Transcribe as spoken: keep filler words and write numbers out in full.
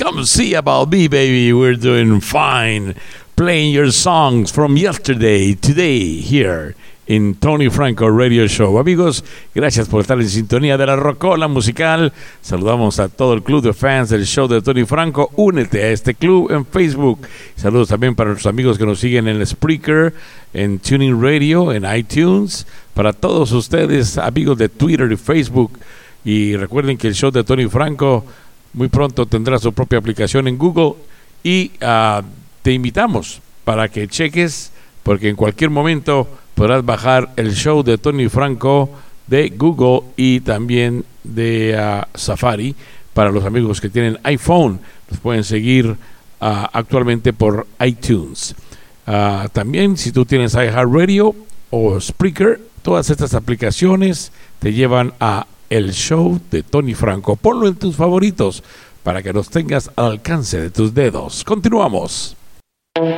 Come see about me, baby. We're doing fine. Playing your songs from yesterday, today, here in Tony Franco Radio Show. Amigos, gracias por estar en sintonía de la Rocola Musical. Saludamos a todo el club de fans del show de Tony Franco. Únete a este club en Facebook. Saludos también para nuestros amigos que nos siguen en el Spreaker, en Tuning Radio, en iTunes. Para todos ustedes, amigos de Twitter y Facebook. Y recuerden que el show de Tony Franco muy pronto tendrá su propia aplicación en Google. Y uh, te invitamos para que cheques, porque en cualquier momento podrás bajar el show de Tony Franco de Google y también de uh, Safari. Para los amigos que tienen iPhone, los pueden seguir uh, actualmente por iTunes. Uh, también si tú tienes iHeartRadio o Spreaker, todas estas aplicaciones te llevan a el show de Tony Franco. Ponlo en tus favoritos para que los tengas al alcance de tus dedos. Continuamos.